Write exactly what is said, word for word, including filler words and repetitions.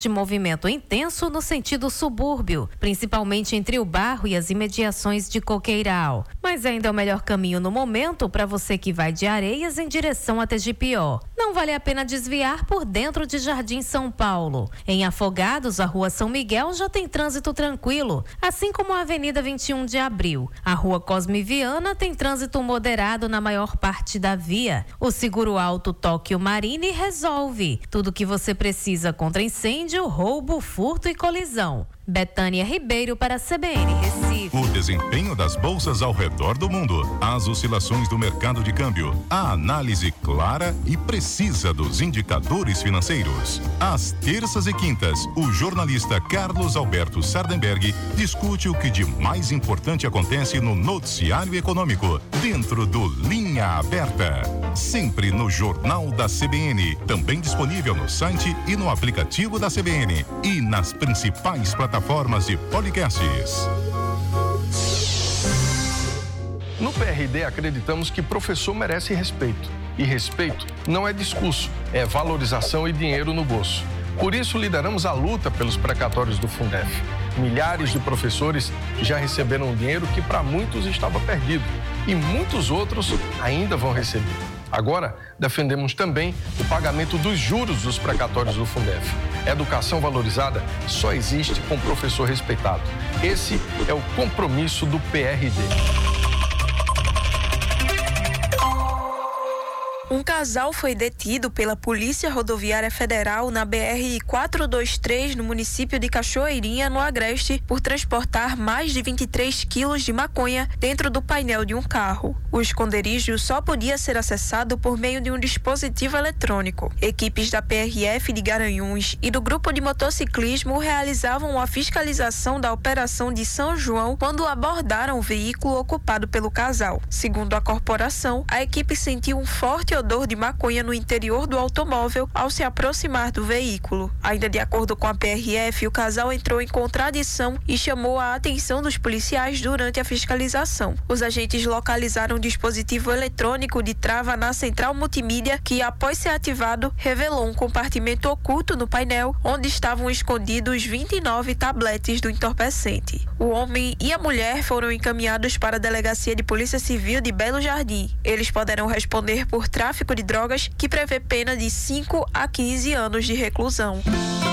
de movimento intenso no sentido subúrbio, principalmente entre o Barro e as imediações de Coqueiral. Mas ainda é o melhor caminho no momento para você que vai de Areias em direção a Tegipió. Não vale a pena desviar por dentro de Jardim São Paulo. Em Afogados, a Rua São Miguel já tem trânsito tranquilo, assim como a Avenida vinte e um de Abril. A Rua Cosme Viana tem trânsito moderado na maior parte da via. O Seguro Alto Tóquio Marine resolve tudo o que você precisa contra incêndio, roubo, furto e colisão. Betânia Ribeiro para a C B N Recife. O desempenho das bolsas ao redor do mundo, as oscilações do mercado de câmbio, a análise clara e precisa dos indicadores financeiros. Às terças e quintas, o jornalista Carlos Alberto Sardenberg discute o que de mais importante acontece no noticiário econômico, dentro do Linha Aberta. Sempre no Jornal da C B N, também disponível no site e no aplicativo da C B N e nas principais plataformas plataformas de podcasts. No P R D acreditamos que professor merece respeito. E respeito não é discurso, é valorização e dinheiro no bolso. Por isso lideramos a luta pelos precatórios do Fundef. Milhares de professores já receberam dinheiro que para muitos estava perdido e muitos outros ainda vão receber. Agora, defendemos também o pagamento dos juros dos precatórios do Fundef. Educação valorizada só existe com professor respeitado. Esse é o compromisso do P R D. Um casal foi detido pela Polícia Rodoviária Federal na B R quatrocentos e vinte e três, no município de Cachoeirinha, no Agreste, por transportar mais de vinte e três quilos de maconha dentro do painel de um carro. O esconderijo só podia ser acessado por meio de um dispositivo eletrônico. Equipes da P R F de Garanhuns e do Grupo de Motociclismo realizavam a fiscalização da operação de São João quando abordaram o veículo ocupado pelo casal. Segundo a corporação, a equipe sentiu um forte odor de maconha no interior do automóvel ao se aproximar do veículo. Ainda de acordo com a P R F, o casal entrou em contradição e chamou a atenção dos policiais durante a fiscalização. Os agentes localizaram um dispositivo eletrônico de trava na central multimídia que, após ser ativado, revelou um compartimento oculto no painel onde estavam escondidos vinte e nove tabletes do entorpecente. O homem e a mulher foram encaminhados para a Delegacia de Polícia Civil de Belo Jardim. Eles poderão responder por tráfico de drogas, que prevê pena de cinco a quinze anos de reclusão.